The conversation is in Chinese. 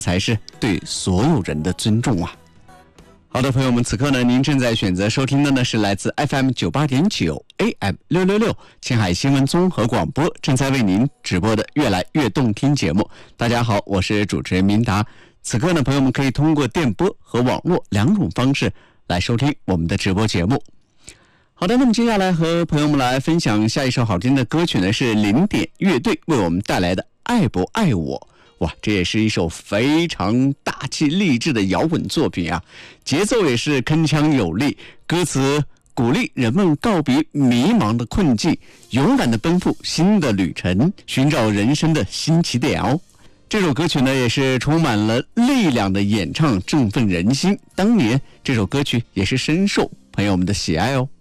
才是对所有人的尊重啊。好的，朋友们，此刻呢，您正在选择收听的呢是来自 FM 98.9 AM 666青海新闻综合广播正在为您直播的越来越动听节目。大家好，我是主持人明达。此刻呢，朋友们可以通过电波和网络两种方式来收听我们的直播节目。好的，那么接下来和朋友们来分享下一首好听的歌曲呢，是零点乐队为我们带来的《爱不爱我》。哇，这也是一首非常大气励志的摇滚作品啊，节奏也是铿锵有力，歌词鼓励人们告别迷茫的困境，勇敢的奔赴新的旅程，寻找人生的新起点哦。这首歌曲呢，也是充满了力量的演唱，振奋人心。当年这首歌曲也是深受朋友们的喜爱哦。